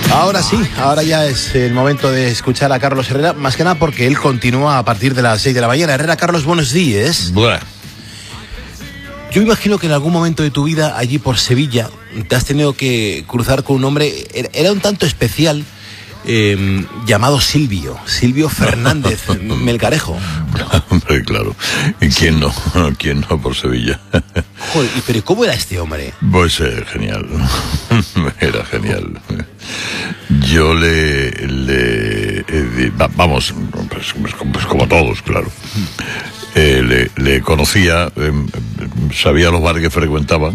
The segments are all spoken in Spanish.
Ahora sí, ahora ya es el momento de escuchar a Carlos Herrera, más que nada porque él continúa a partir de las 6 de la mañana. Herrera, Carlos, buenos días. Buah. Yo imagino que en algún momento de tu vida, allí por Sevilla, te has tenido que cruzar con un hombre, era un tanto especial, llamado Silvio Fernández Melgarejo. Hombre, claro. ¿Y quién no? ¿Quién no por Sevilla? Joder, pero ¿cómo era este hombre? Pues genial. Era genial. Yo vamos, pues como todos, claro. Le conocía, sabía los bares que frecuentaba.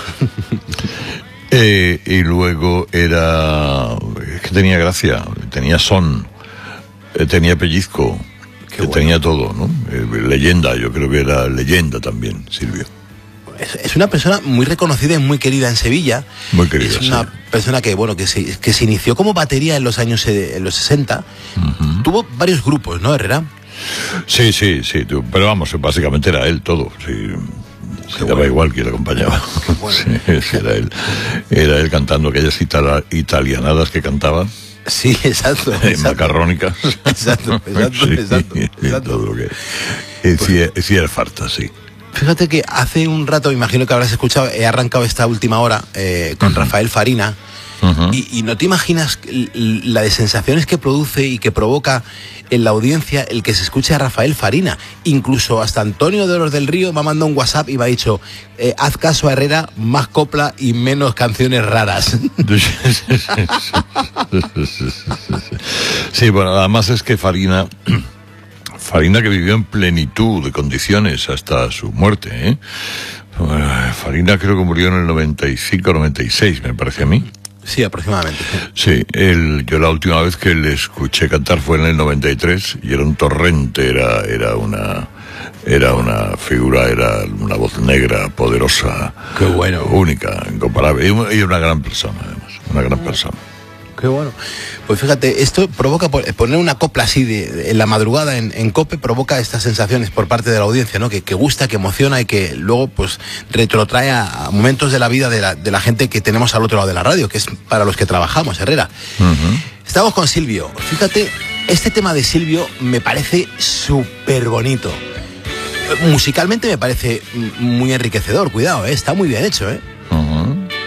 Y luego es que tenía gracia, tenía son, tenía pellizco, tenía todo, ¿no? Leyenda, yo creo que era leyenda también, Silvio. Es una persona muy reconocida y muy querida en Sevilla. Muy querida, es una persona que, bueno, que se inició como batería en los años en los 60. Tuvo varios grupos, ¿no, Herrera? Sí, pero vamos, básicamente era él todo, sí. Se daba igual quién le acompañaba. Bueno. Sí, era él cantando aquellas italianadas que cantaba. Sí, exacto. Macarrónicas. Exacto. Todo lo que decía farta, sí. Fíjate que hace un rato, imagino que habrás escuchado, he arrancado esta última hora con Rafael Farina. Y no te imaginas la de sensaciones que produce y que provoca en la audiencia el que se escuche a Rafael Farina. Incluso hasta Antonio de los del Río me ha mandado un WhatsApp y me ha dicho, haz caso a Herrera, más copla y menos canciones raras. Sí, bueno, además es que Farina que vivió en plenitud de condiciones hasta su muerte, ¿eh? Farina creo que murió en el 95-96, me parece a mí. Sí, aproximadamente. Sí, yo la última vez que le escuché cantar fue en el 93 y era un torrente, era una figura, era una voz negra, poderosa, qué bueno, única, incomparable, y una gran persona, además, una gran persona. Qué bueno. Pues fíjate, esto provoca, poner una copla así en la madrugada en COPE, provoca estas sensaciones por parte de la audiencia, ¿no? Que gusta, que emociona y que luego pues retrotrae a momentos de la vida de la gente que tenemos al otro lado de la radio, que es para los que trabajamos, Herrera. Estamos con Silvio. Fíjate, este tema de Silvio me parece súper bonito. Musicalmente me parece muy enriquecedor, cuidado, está muy bien hecho,